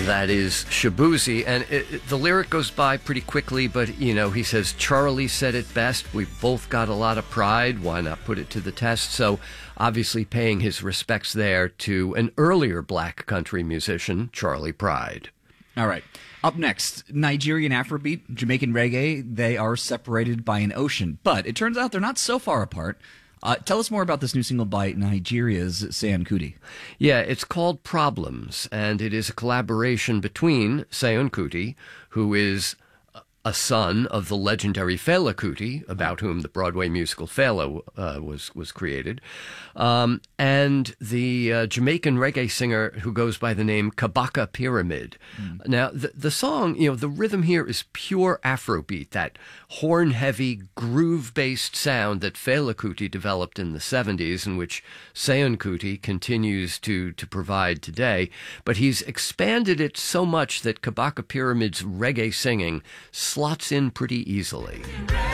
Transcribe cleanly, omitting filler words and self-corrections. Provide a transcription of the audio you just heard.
That is Shaboozey, and the lyric goes by pretty quickly, but, he says, Charlie said it best, we've both got a lot of pride, why not put it to the test? So, obviously paying his respects there to an earlier black country musician, Charlie Pride. All right. Up next, Nigerian Afrobeat, Jamaican reggae, they are separated by an ocean, but it turns out they're not so far apart. Tell us more about this new single by Nigeria's Seun Kuti. Yeah, it's called Problems, and it is a collaboration between Seun Kuti, who is a son of the legendary Fela Kuti, about whom the Broadway musical Fela was created, and the Jamaican reggae singer who goes by the name Kabaka Pyramid. Now, the song, the rhythm here is pure Afrobeat, that horn-heavy, groove-based sound that Fela Kuti developed in the 70s, and which Seun Kuti continues to provide today. But he's expanded it so much that Kabaka Pyramid's reggae singing slots in pretty easily.